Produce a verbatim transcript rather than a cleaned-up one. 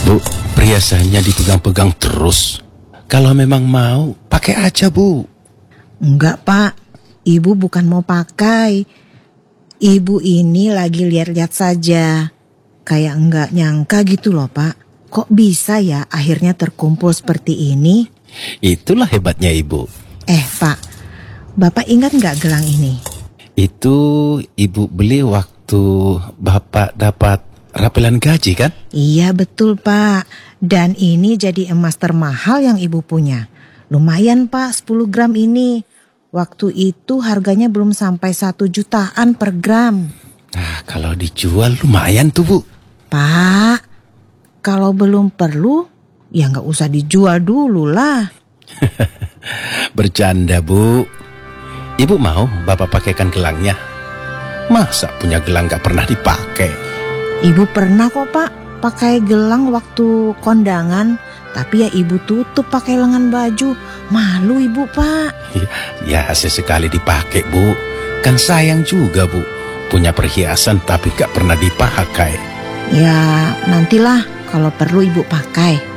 Bu, perhiasannya dipegang-pegang terus. Kalau memang mau, pakai aja, Bu. Enggak, Pak. Ibu bukan mau pakai. Ibu ini lagi lihat-lihat saja. Kayak enggak nyangka gitu loh, Pak. Kok bisa ya akhirnya terkumpul seperti ini? Itulah hebatnya Ibu. Eh, Pak. Bapak ingat enggak gelang ini? Itu Ibu beli waktu Bapak dapat rapelan gaji kan? Iya betul, Pak. Dan ini jadi emas termahal yang Ibu punya. Lumayan, Pak, sepuluh gram ini. Waktu itu harganya belum sampai satu jutaan per gram. Nah, kalau dijual lumayan tuh, Bu. Pak, kalau belum perlu, ya nggak usah dijual dulu lah. Bercanda, Bu. Ibu mau Bapak pakaikan gelangnya? Masa punya gelang gak pernah dipakai? Ibu pernah kok, Pak, pakai gelang waktu kondangan. Tapi ya Ibu tutup pakai lengan baju. Malu Ibu, Pak. Ya, sesekali dipakai, Bu. Kan sayang juga, Bu. Punya perhiasan tapi gak pernah dipakai. Ya, nantilah kalau perlu Ibu pakai.